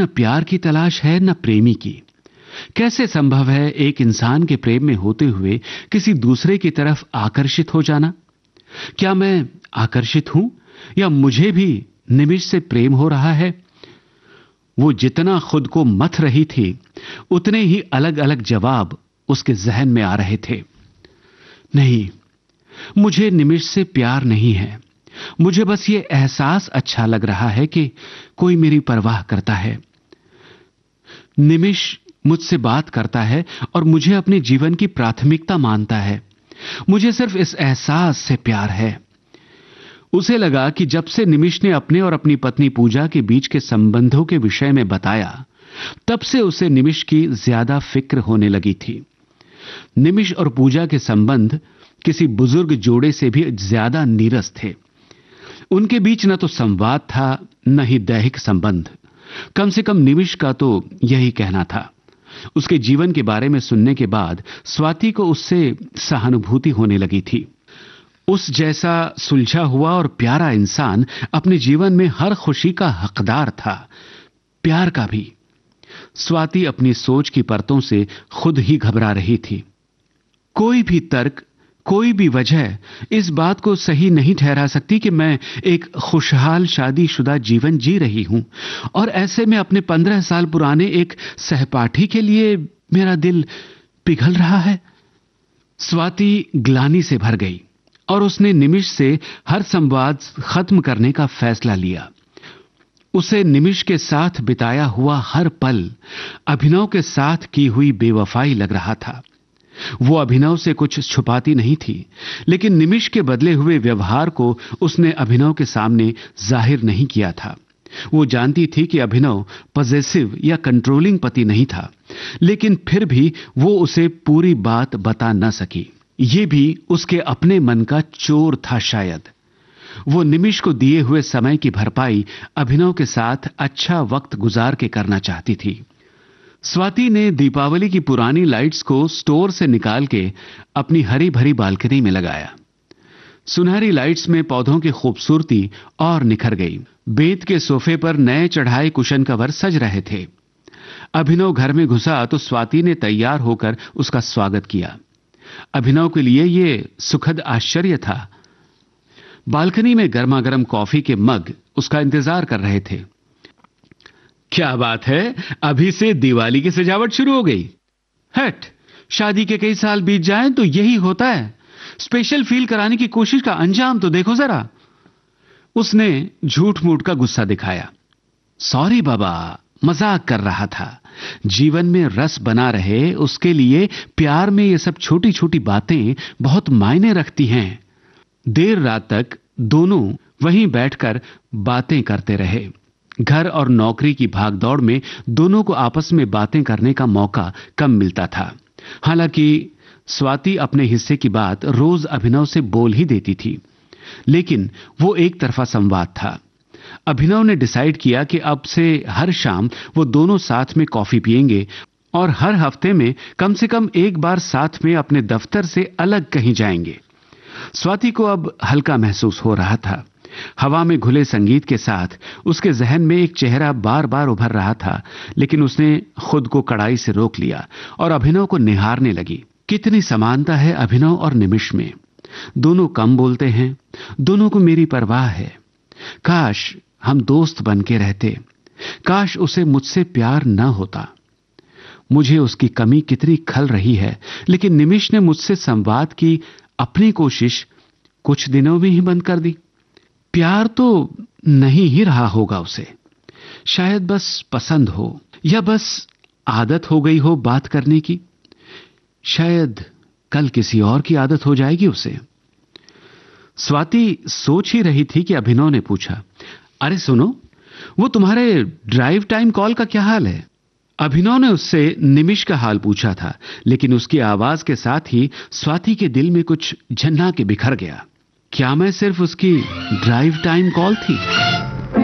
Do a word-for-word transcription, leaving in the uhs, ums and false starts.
न प्यार की तलाश है न प्रेमी की। कैसे संभव है एक इंसान के प्रेम में होते हुए किसी दूसरे की तरफ आकर्षित हो जाना? क्या मैं आकर्षित हूं या मुझे भी निमिष से प्रेम हो रहा है? वो जितना खुद को मथ रही थी उतने ही अलग अलग जवाब उसके जहन में आ रहे थे। नहीं, मुझे निमिष से प्यार नहीं है। मुझे बस ये एहसास अच्छा लग रहा है कि कोई मेरी परवाह करता है। निमिष मुझसे बात करता है और मुझे अपने जीवन की प्राथमिकता मानता है। मुझे सिर्फ इस एहसास से प्यार है। उसे लगा कि जब से निमिष ने अपने और अपनी पत्नी पूजा के बीच के संबंधों के विषय में बताया, तब से उसे निमिष की ज्यादा फिक्र होने लगी थी। निमिष और पूजा के संबंध किसी बुजुर्ग जोड़े से भी ज्यादा नीरस थे। उनके बीच न तो संवाद था न ही दैहिक संबंध। कम से कम निमिष का तो यही कहना था। उसके जीवन के बारे में सुनने के बाद स्वाति को उससे सहानुभूति होने लगी थी। उस जैसा सुलझा हुआ और प्यारा इंसान अपने जीवन में हर खुशी का हकदार था, प्यार का भी। स्वाति अपनी सोच की परतों से खुद ही घबरा रही थी। कोई भी तर्क, कोई भी वजह इस बात को सही नहीं ठहरा सकती कि मैं एक खुशहाल शादीशुदा जीवन जी रही हूं और ऐसे में अपने पंद्रह साल पुराने एक सहपाठी के लिए मेरा दिल पिघल रहा है। स्वाति ग्लानि से भर गई और उसने निमिष से हर संवाद खत्म करने का फैसला लिया। उसे निमिष के साथ बिताया हुआ हर पल अभिनव के साथ की हुई बेवफाई लग रहा था। वो अभिनव से कुछ छुपाती नहीं थी, लेकिन निमिष के बदले हुए व्यवहार को उसने अभिनव के सामने जाहिर नहीं किया था। वो जानती थी कि अभिनव पॉजेसिव या कंट्रोलिंग पति नहीं था, लेकिन फिर भी वो उसे पूरी बात बता न सकी। ये भी उसके अपने मन का चोर था शायद। वो निमिष को दिए हुए समय की भरपाई अभिनव के साथ अच्छा वक्त गुजार के करना चाहती थी। स्वाति ने दीपावली की पुरानी लाइट्स को स्टोर से निकाल के अपनी हरी भरी बालकनी में लगाया। सुनहरी लाइट्स में पौधों की खूबसूरती और निखर गई। बेंत के सोफे पर नए चढ़ाए कुशन कवर सज रहे थे। अभिनव घर में घुसा तो स्वाति ने तैयार होकर उसका स्वागत किया। अभिनव के लिए यह सुखद आश्चर्य था। बालकनी में गर्मा गर्म कॉफी के मग उसका इंतजार कर रहे थे। क्या बात है, अभी से दिवाली की सजावट शुरू हो गई? हट, शादी के कई साल बीत जाएं तो यही होता है। स्पेशल फील कराने की कोशिश का अंजाम तो देखो जरा। उसने झूठ मूठ का गुस्सा दिखाया। सॉरी बाबा, मजाक कर रहा था। जीवन में रस बना रहे उसके लिए प्यार में ये सब छोटी छोटी बातें बहुत मायने रखती हैं। देर रात तक दोनों वहीं बैठकर बातें करते रहे। घर और नौकरी की भागदौड़ में दोनों को आपस में बातें करने का मौका कम मिलता था। हालांकि स्वाति अपने हिस्से की बात रोज अभिनव से बोल ही देती थी, लेकिन वो एक तरफा संवाद था। अभिनव ने डिसाइड किया कि अब से हर शाम वो दोनों साथ में कॉफी पिएंगे और हर हफ्ते में कम से कम एक बार साथ में अपने दफ्तर से अलग कहीं जाएंगे। स्वाति को अब हल्का महसूस हो रहा था। हवा में घुले संगीत के साथ उसके जहन में एक चेहरा बार बार उभर रहा था, लेकिन उसने खुद को कड़ाई से रोक लिया और अभिनव को निहारने लगी। कितनी समानता है अभिनव और निमिष में। दोनों कम बोलते हैं, दोनों को मेरी परवाह है। काश हम दोस्त बन के रहते। काश उसे मुझसे प्यार न होता। मुझे उसकी कमी कितनी खल रही है, लेकिन निमिष ने मुझसे संवाद की अपनी कोशिश कुछ दिनों में ही बंद कर दी। प्यार तो नहीं ही रहा होगा उसे। शायद बस पसंद हो या बस आदत हो गई हो बात करने की। शायद कल किसी और की आदत हो जाएगी उसे। स्वाति सोच ही रही थी कि अभिनव ने पूछा, अरे सुनो, वो तुम्हारे ड्राइव टाइम कॉल का क्या हाल है? अभिनव ने उससे निमिष का हाल पूछा था, लेकिन उसकी आवाज के साथ ही स्वाति के दिल में कुछ झन्ना के बिखर गया। क्या मैं सिर्फ उसकी ड्राइव टाइम कॉल थी?